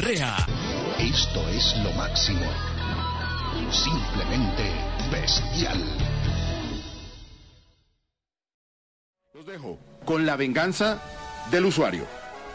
Urrea. Esto es lo máximo. Simplemente bestial. Los dejo con la venganza del usuario.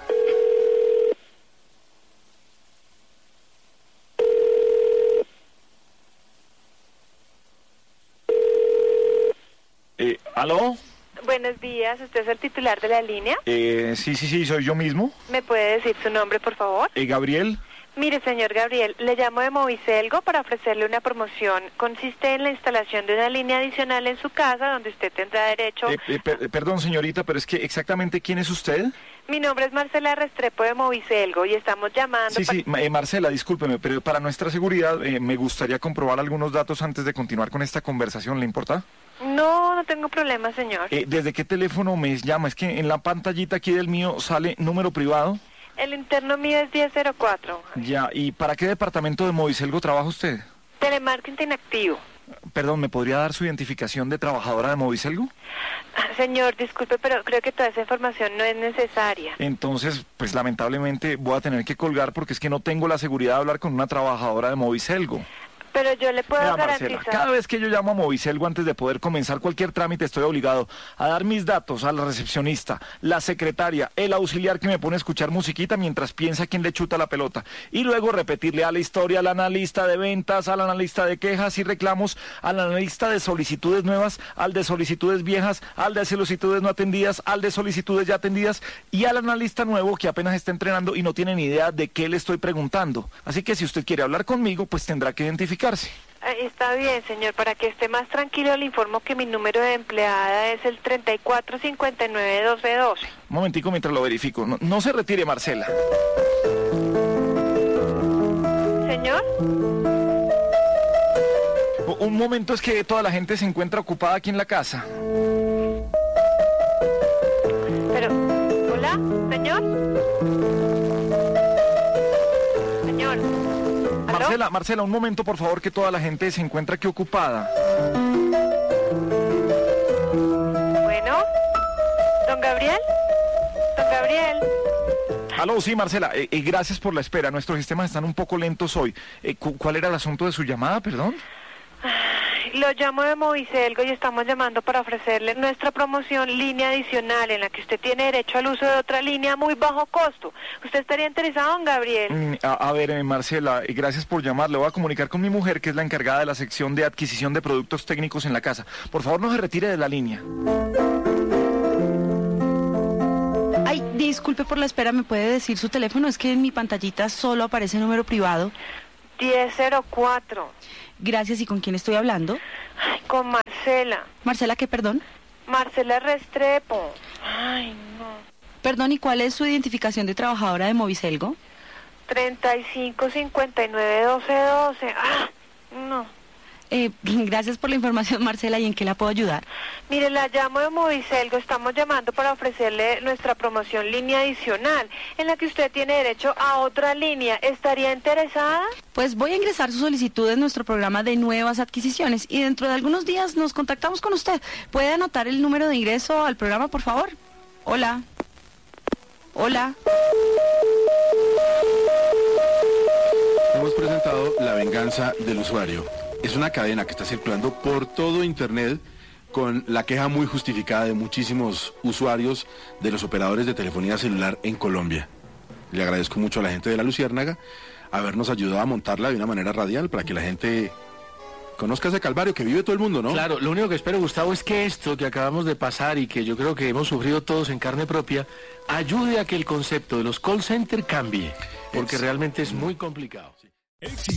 ¿Aló? Buenos días, ¿usted es el titular de la línea? Sí, soy yo mismo. ¿Me puede decir su nombre, por favor? Gabriel. Mire, señor Gabriel, le llamo de Movicelgo para ofrecerle una promoción. Consiste en la instalación de una línea adicional en su casa donde usted tendrá derecho... Perdón, señorita, pero es que exactamente ¿quién es usted? Mi nombre es Marcela Restrepo de Movicelgo y estamos llamando... Sí, Marcela, discúlpeme, pero para nuestra seguridad me gustaría comprobar algunos datos antes de continuar con esta conversación, ¿le importa? No tengo problema, señor. ¿Desde qué teléfono me llama? Es que en la pantallita aquí del mío sale número privado. El interno mío es 1004. Ya, ¿y para qué departamento de Movicelgo trabaja usted? Telemarketing activo. Perdón, ¿me podría dar su identificación de trabajadora de Movicelgo? Señor, disculpe, pero creo que toda esa información no es necesaria. Entonces, pues lamentablemente voy a tener que colgar porque es que no tengo la seguridad de hablar con una trabajadora de Movicelgo. Pero yo le puedo garantizar... Marcela, cada vez que yo llamo a Movicelgo antes de poder comenzar cualquier trámite estoy obligado a dar mis datos a la recepcionista, la secretaria, el auxiliar que me pone a escuchar musiquita mientras piensa quién le chuta la pelota. Y luego repetirle a la historia, al analista de ventas, al analista de quejas y reclamos, al analista de solicitudes nuevas, al de solicitudes viejas, al de solicitudes no atendidas, al de solicitudes ya atendidas y al analista nuevo que apenas está entrenando y no tiene ni idea de qué le estoy preguntando. Así que si usted quiere hablar conmigo, pues tendrá que identificarse. Está bien, señor. Para que esté más tranquilo, le informo que mi número de empleada es el 34591212. Un momentico mientras lo verifico. No se retire, Marcela. ¿Señor? Un momento, es que toda la gente se encuentra ocupada aquí en la casa. Pero, ¿hola? ¿Señor? Señor. Marcela, un momento, por favor, que toda la gente se encuentra aquí ocupada. Bueno, ¿don Gabriel? Aló, sí, Marcela, gracias por la espera. Nuestros sistemas están un poco lentos hoy. ¿Cuál era el asunto de su llamada, perdón? Lo llamo de Movicelgo y estamos llamando para ofrecerle nuestra promoción línea adicional en la que usted tiene derecho al uso de otra línea a muy bajo costo. ¿Usted estaría interesado, don Gabriel? A ver, Marcela, gracias por llamar. Le voy a comunicar con mi mujer, que es la encargada de la sección de adquisición de productos técnicos en la casa. Por favor, no se retire de la línea. Ay, disculpe por la espera, ¿me puede decir su teléfono? Es que en mi pantallita solo aparece número privado. 1004. Gracias, ¿y con quién estoy hablando? Ay, con Marcela. ¿Marcela qué, perdón? Marcela Restrepo. Ay, no. Perdón, ¿y cuál es su identificación de trabajadora de Movicelgo? 35591212. Ah, no. Gracias por la información, Marcela, ¿y en qué la puedo ayudar? Mire, la llamo de Movicelgo, estamos llamando para ofrecerle nuestra promoción línea adicional, en la que usted tiene derecho a otra línea. ¿Estaría interesada? Pues voy a ingresar su solicitud en nuestro programa de nuevas adquisiciones y dentro de algunos días nos contactamos con usted. ¿Puede anotar el número de ingreso al programa, por favor? Hola. Hemos presentado La venganza del usuario. Es una cadena que está circulando por todo Internet con la queja muy justificada de muchísimos usuarios de los operadores de telefonía celular en Colombia. Le agradezco mucho a la gente de La Luciérnaga habernos ayudado a montarla de una manera radial para que la gente conozca ese calvario que vive todo el mundo, ¿no? Claro, lo único que espero, Gustavo, es que esto que acabamos de pasar y que yo creo que hemos sufrido todos en carne propia, ayude a que el concepto de los call center cambie, porque realmente es muy complicado.